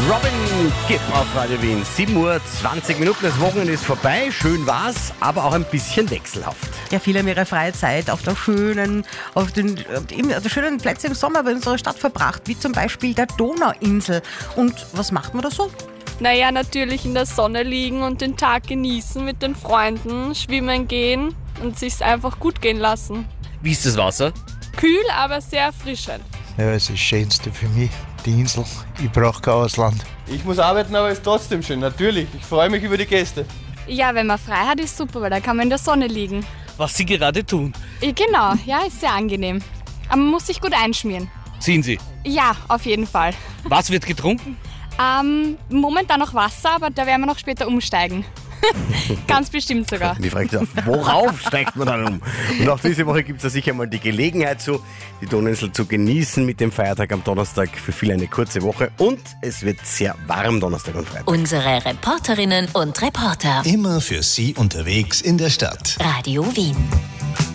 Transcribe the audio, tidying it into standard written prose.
Robin Gibb auf Radio Wien. 7:20 Uhr, das Wochenende ist vorbei. Schön war's, aber auch ein bisschen wechselhaft. Ja, viele haben ihre freie Zeit auf den schönen Plätzen im Sommer bei unserer Stadt verbracht, wie zum Beispiel der Donauinsel. Und was macht man da so? Naja, natürlich in der Sonne liegen und den Tag genießen mit den Freunden, schwimmen gehen und sich's einfach gut gehen lassen. Wie ist das Wasser? Kühl, aber sehr erfrischend. Ja, es ist das Schönste für mich, die Insel. Ich brauche kein Ausland. Ich muss arbeiten, aber es ist trotzdem schön, natürlich. Ich freue mich über die Gäste. Ja, wenn man frei hat, ist super, weil da kann man in der Sonne liegen. Was Sie gerade tun. Genau, ja, ist sehr angenehm. Aber man muss sich gut einschmieren. Sind Sie? Ja, auf jeden Fall. Was wird getrunken? Momentan noch Wasser, aber da werden wir noch später umsteigen. Ganz bestimmt sogar. Die Frage ist auch, worauf steigt man dann um? Und auch diese Woche gibt es da sicher mal die Gelegenheit, die Donauinsel zu genießen mit dem Feiertag am Donnerstag. Für viele eine kurze Woche und es wird sehr warm Donnerstag und Freitag. Unsere Reporterinnen und Reporter. Immer für Sie unterwegs in der Stadt. Radio Wien.